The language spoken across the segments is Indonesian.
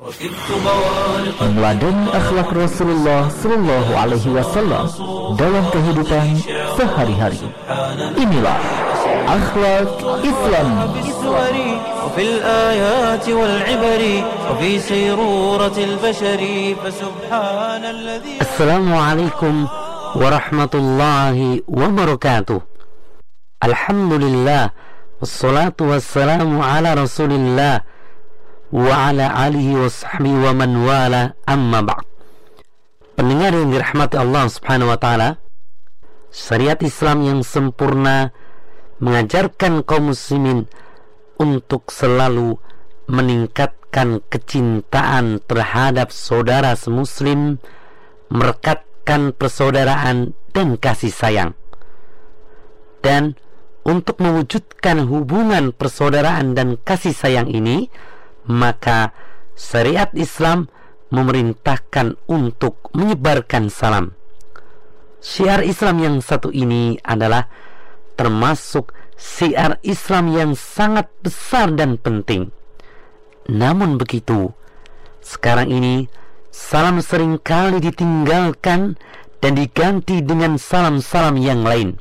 meneladani akhlak Rasulullah Sallallahu Alaihi Wasallam dalam kehidupan sehari-hari. Inilah akhlak Islam. Assalamualaikum warahmatullahi wabarakatuh. Alhamdulillah, wassalatu wassalamu ala Rasulillah wa ala alihi wa sahbihi wa man wala, amma ba'd. Pendengar yang dirahmati Allah Subhanahu wa taala, syariat Islam yang sempurna mengajarkan kaum muslimin untuk selalu meningkatkan kecintaan terhadap saudara semuslim, merekatkan persaudaraan dan kasih sayang. Dan untuk mewujudkan hubungan persaudaraan dan kasih sayang ini, maka syariat Islam memerintahkan untuk menyebarkan salam. Syiar Islam yang satu ini adalah termasuk syiar Islam yang sangat besar dan penting. Namun begitu, sekarang ini salam seringkali ditinggalkan dan diganti dengan salam-salam yang lain.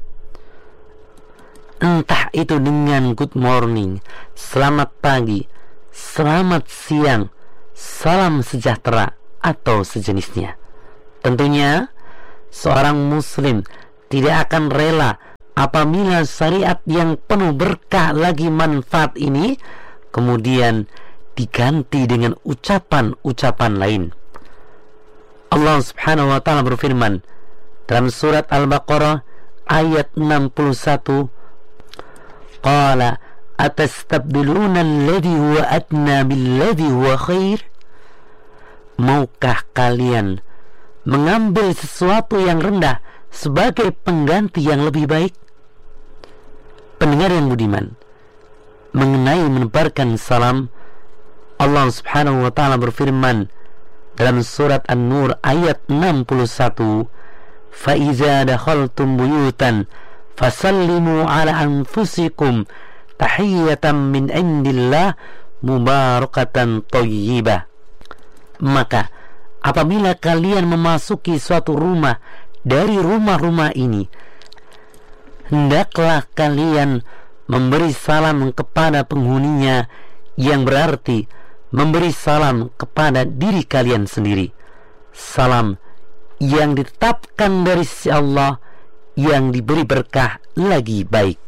Entah itu dengan good morning, selamat pagi, selamat siang, salam sejahtera, atau sejenisnya. Tentunya seorang muslim tidak akan rela apabila syariat yang penuh berkah lagi manfaat ini kemudian diganti dengan ucapan-ucapan lain. Allah Subhanahu wa taala berfirman dalam surat Al-Baqarah ayat 61, qala atastabdiluna alladhi huwa adna billadhi huwa khair. Maukah kalian mengambil sesuatu yang rendah sebagai pengganti yang lebih baik? Pendengar yang budiman, mengenai menebarkan salam, Allah Subhanahu wa taala berfirman dalam surat An-Nur ayat 61, fa iza dakhaltum buyutan fasallimu ala anfusikum tahiyatan min indillah mubarakatan thayyibah. Maka apabila kalian memasuki suatu rumah dari rumah-rumah ini, hendaklah kalian memberi salam kepada penghuninya, yang berarti memberi salam kepada diri kalian sendiri. Salam yang ditetapkan dari sisi Allah, yang diberi berkah lagi baik.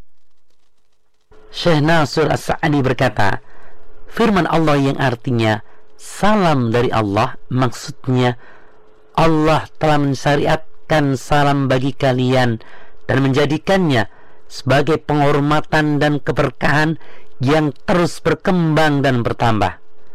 Syekh Nasir As-Sa'di berkata, firman Allah yang artinya salam dari Allah, maksudnya Allah telah mensyariatkan salam bagi kalian dan menjadikannya sebagai penghormatan dan keberkahan yang terus berkembang dan bertambah.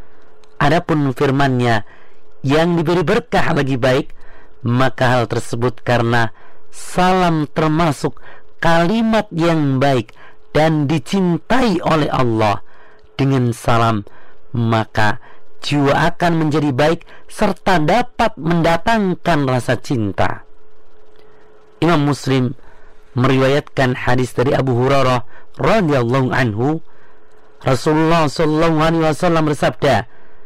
Adapun firman-Nya yang diberi berkah lagi baik, maka hal tersebut karena salam termasuk kalimat yang baik dan dicintai oleh Allah. Dengan salam maka jiwa akan menjadi baik serta dapat mendatangkan rasa cinta. Imam Muslim meriwayatkan hadis dari Abu Hurairah radhiyallahu anhu, Rasulullah sallallahu alaihi wasallam bersabda,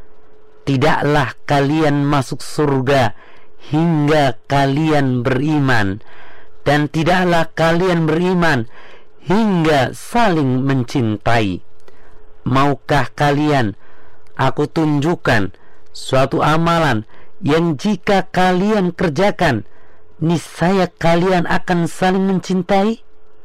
tidaklah kalian masuk surga hingga kalian beriman, dan tidaklah kalian beriman hingga saling mencintai. Maukah kalian aku tunjukkan suatu amalan yang jika kalian kerjakan, niscaya kalian akan saling mencintai?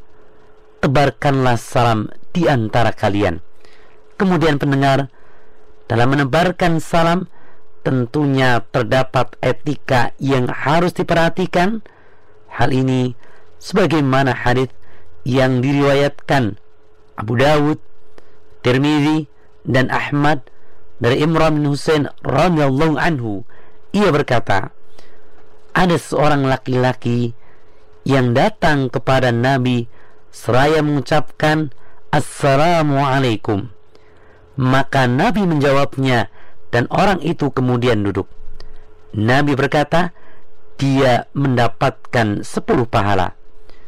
Tebarkanlah salam di antara kalian. Kemudian pendengar, dalam menebarkan salam tentunya terdapat etika yang harus diperhatikan. Hal ini sebagaimana hadis yang diriwayatkan Abu Dawud, Tirmidzi dan Ahmad dari Imran bin Husain radhiyallahu anhu. Ia berkata, ada seorang laki-laki yang datang kepada Nabi seraya mengucapkan Assalamualaikum. Maka Nabi menjawabnya dan orang itu kemudian duduk. Nabi berkata, dia mendapatkan 10 pahala.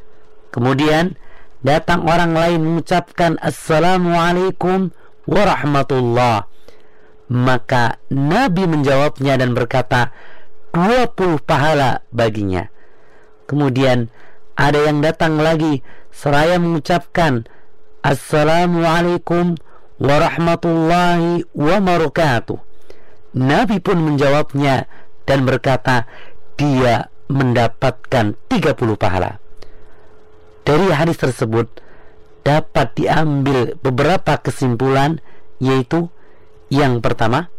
Kemudian datang orang lain mengucapkan Assalamualaikum warahmatullah. Maka Nabi menjawabnya dan berkata, 20 pahala baginya. Kemudian ada yang datang lagi seraya mengucapkan, Assalamualaikum warahmatullahi wabarakatuh. Nabi pun menjawabnya dan berkata, dia mendapatkan 30 pahala. Dari hadis tersebut dapat diambil beberapa kesimpulan, yaitu yang pertama,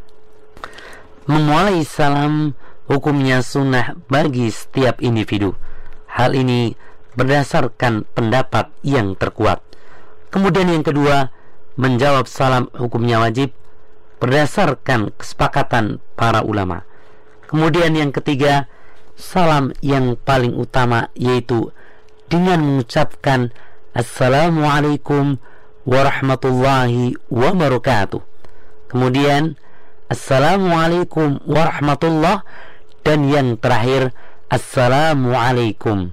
memulai salam hukumnya sunnah bagi setiap individu. Hal ini berdasarkan pendapat yang terkuat. Kemudian yang kedua, menjawab salam hukumnya wajib berdasarkan kesepakatan para ulama. Kemudian yang ketiga, salam yang paling utama yaitu dengan mengucapkan Assalamualaikum warahmatullahi wabarakatuh. Kemudian Assalamualaikum warahmatullah, dan yang terakhir Assalamualaikum.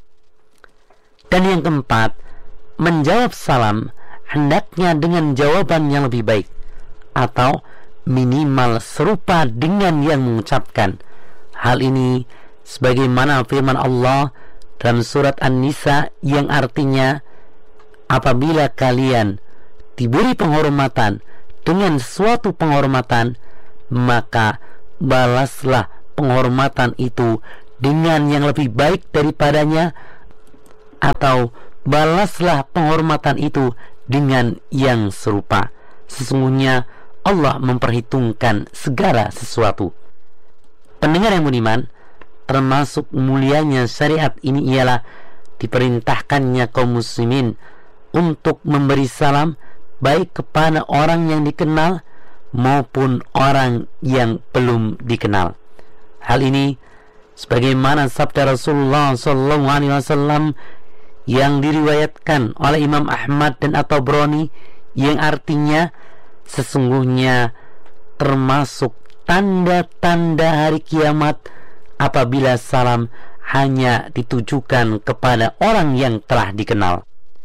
Dan yang keempat, menjawab salam hendaknya dengan jawaban yang lebih baik, atau minimal serupa dengan yang mengucapkan. Hal ini sebagaimana firman Allah dalam surat An-Nisa yang artinya, apabila kalian diberi penghormatan dengan suatu penghormatan, maka balaslah penghormatan itu dengan yang lebih baik daripadanya, atau balaslah penghormatan itu dengan yang serupa. Sesungguhnya Allah memperhitungkan segala sesuatu. Pendengar yang budiman, termasuk mulianya syariat ini ialah diperintahkannya kaum muslimin untuk memberi salam baik kepada orang yang dikenal maupun orang yang belum dikenal. Hal ini sebagaimana sabda Rasulullah SAW yang diriwayatkan oleh Imam Ahmad dan At-Tabrani, yang artinya sesungguhnya termasuk tanda-tanda hari kiamat apabila salam hanya ditujukan kepada orang yang telah dikenal.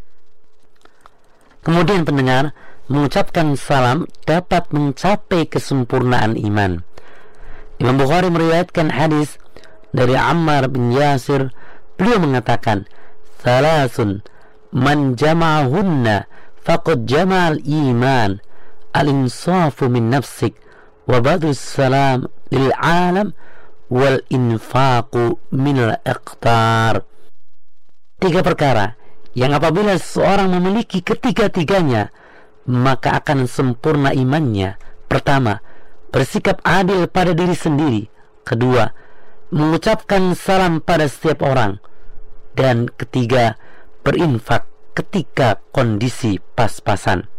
Kemudian pendengar, mengucapkan salam dapat mencapai kesempurnaan iman. Imam Bukhari meriwayatkan hadis dari Ammar bin Yasir. Beliau mengatakan, Thalathun man jama'ahunna faqad jama'al iman, al-insafu min nafsik, wa badus salam lil alam, wal infaqu minal iqtar. 3 perkara yang apabila seorang memiliki ketiga-tiganya, maka akan sempurna imannya. Pertama, bersikap adil pada diri sendiri. Kedua, mengucapkan salam pada setiap orang. Dan ketiga, berinfak ketika kondisi pas-pasan.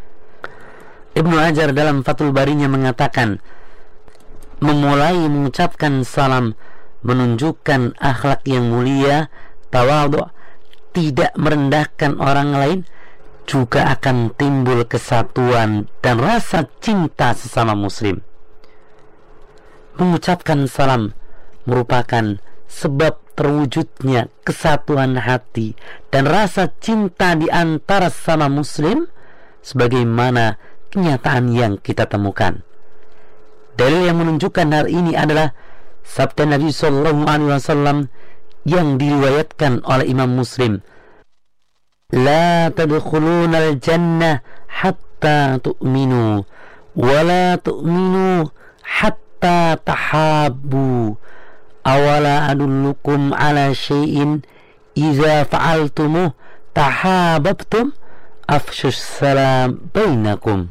Ibnu Hajar dalam Fathul Barinya mengatakan, memulai mengucapkan salam menunjukkan akhlak yang mulia, tawadhu, tidak merendahkan orang lain, juga akan timbul kesatuan dan rasa cinta sesama muslim. Mengucapkan salam merupakan sebab terwujudnya kesatuan hati dan rasa cinta di antara sesama muslim, sebagaimana kenyataan yang kita temukan. Dalil yang menunjukkan hal ini adalah sabda Nabi SAW yang diriwayatkan oleh Imam Muslim, La tadkhulunal jannah hatta tu'minu, wa la tu'minu hatta tahabbu, awala adullukum ala syai'in iza fa'altumuh tahabbtum afshush salam bainakum.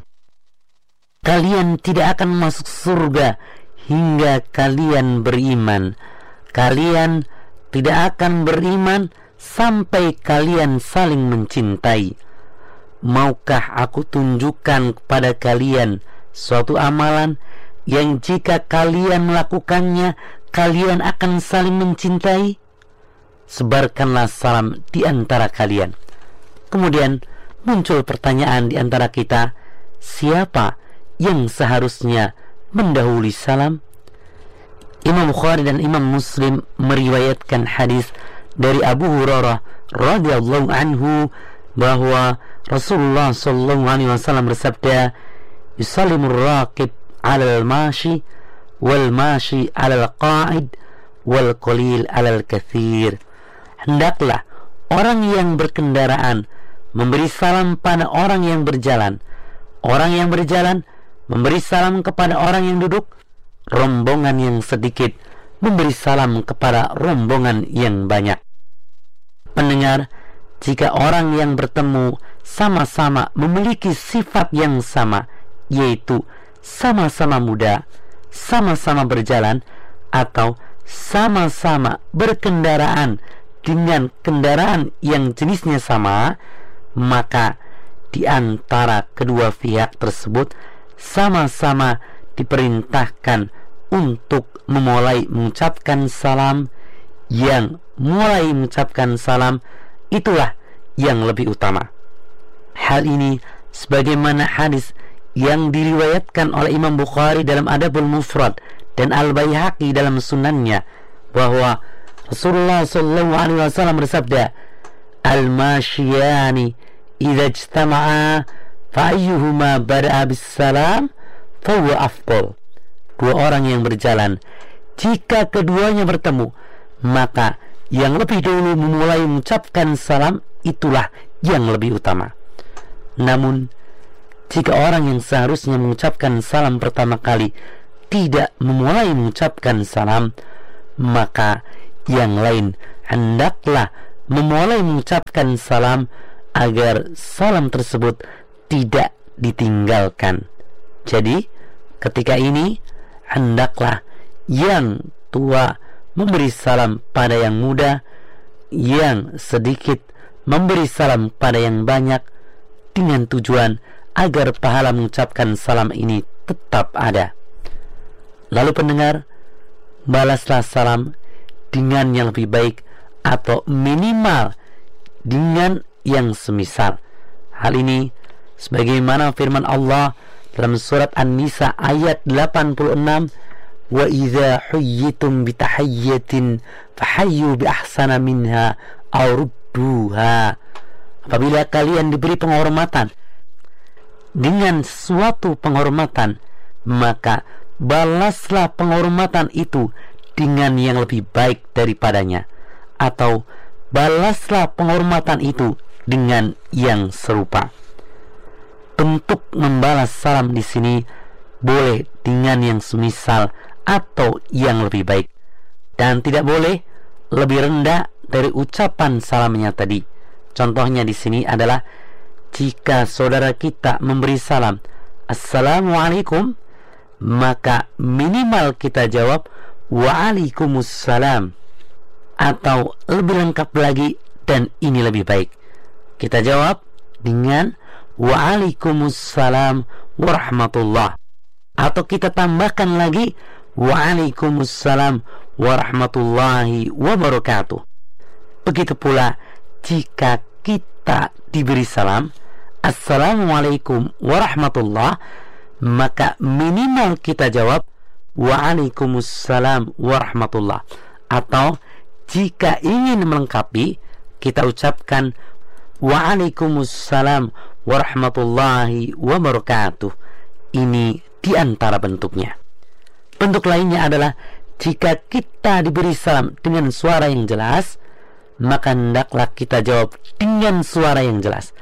Kalian tidak akan masuk surga hingga kalian beriman. Kalian tidak akan beriman sampai kalian saling mencintai. Maukah aku tunjukkan kepada kalian suatu amalan yang jika kalian melakukannya, kalian akan saling mencintai? Sebarkanlah salam di antara kalian. Kemudian muncul pertanyaan di antara kita, siapa yang seharusnya mendahului salam? Imam Bukhari dan Imam Muslim meriwayatkan hadis dari Abu Hurairah radhiyallahu anhu bahwa Rasulullah sallallahu alaihi wasallam bersabda, yusallimur raqib 'alal mashi wal mashi 'alal qa'id wal qalil 'alal katsir. Hendaklah orang yang berkendaraan memberi salam pada orang yang berjalan, orang yang berjalan memberi salam kepada orang yang duduk, rombongan yang sedikit memberi salam kepada rombongan yang banyak. Pendengar, jika orang yang bertemu sama-sama memiliki sifat yang sama, yaitu sama-sama muda, sama-sama berjalan, atau sama-sama berkendaraan dengan kendaraan yang jenisnya sama, maka di antara kedua pihak tersebut sama-sama diperintahkan untuk memulai mengucapkan salam. Yang mulai mengucapkan salam itulah yang lebih utama. Hal ini sebagaimana hadis yang diriwayatkan oleh Imam Bukhari dalam Adabul Mufrad dan Al-Baihaqi dalam sunannya, bahwa Rasulullah SAW bersabda, "Al-mashiyani idza ijtama'a fa'ayyuhuma bada'a bis-salam fahuwa afdal." Dua orang yang berjalan, jika keduanya bertemu, maka yang lebih dulu memulai mengucapkan salam itulah yang lebih utama. Namun jika orang yang seharusnya mengucapkan salam pertama kali tidak memulai mengucapkan salam, maka yang lain hendaklah memulai mengucapkan salam agar salam tersebut tidak ditinggalkan. Jadi ketika ini hendaklah yang tua memberi salam pada yang muda, yang sedikit memberi salam pada yang banyak, dengan tujuan agar pahala mengucapkan salam ini tetap ada. Lalu pendengar, balaslah salam dengan yang lebih baik atau minimal dengan yang semisal. Hal ini sebagaimana firman Allah dalam surat An-Nisa ayat 86, "Wa idza huyyitum bitahiyyatin fahayyu bi ahsana minha aw rudduha." Apabila kalian diberi penghormatan dengan suatu penghormatan, maka balaslah penghormatan itu dengan yang lebih baik daripadanya, atau balaslah penghormatan itu dengan yang serupa. Bentuk membalas salam di sini boleh dengan yang semisal atau yang lebih baik, dan tidak boleh lebih rendah dari ucapan salamnya tadi. Contohnya di sini adalah jika saudara kita memberi salam "Assalamualaikum", maka minimal kita jawab "Waalaikumsalam", atau lebih lengkap lagi dan ini lebih baik, kita jawab dengan "Waalaikumsalam warahmatullah", atau kita tambahkan lagi "Waalaikumsalam warahmatullahi wabarakatuh". Begitu pula jika kita diberi salam "Assalamualaikum warahmatullah", maka minimal kita jawab "Waalaikumsalam warahmatullah", atau jika ingin melengkapi kita ucapkan "Waalaikumsalam warahmatullahi wabarakatuh". Ini di antara bentuknya. Bentuk lainnya adalah jika kita diberi salam dengan suara yang jelas, maka hendaklah kita jawab dengan suara yang jelas,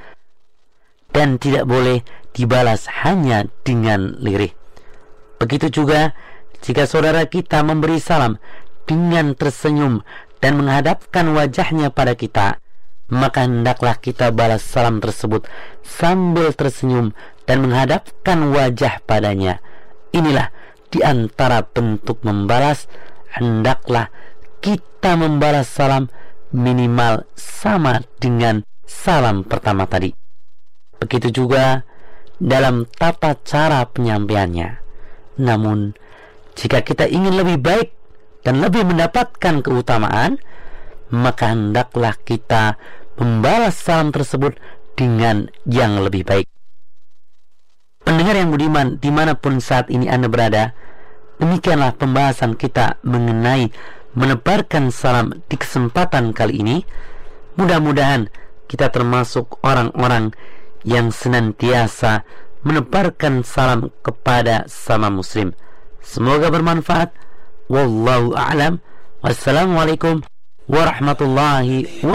dan tidak boleh dibalas hanya dengan lirih. Begitu juga jika saudara kita memberi salam dengan tersenyum dan menghadapkan wajahnya pada kita, maka hendaklah kita balas salam tersebut sambil tersenyum dan menghadapkan wajah padanya. Inilah di antara bentuk membalas. Hendaklah kita membalas salam minimal sama dengan salam pertama tadi. Begitu juga dalam tata cara penyampaiannya. Namun jika kita ingin lebih baik dan lebih mendapatkan keutamaan, maka hendaklah kita membalas salam tersebut dengan yang lebih baik. Pendengar yang budiman, dimanapun saat ini Anda berada, demikianlah pembahasan kita mengenai menebarkan salam di kesempatan kali ini. Mudah-mudahan kita termasuk orang-orang yang senantiasa menebarkan salam kepada sama muslim. Semoga bermanfaat. Wallahu a'lam. Wassalamualaikum warahmatullahi wabarakatuh.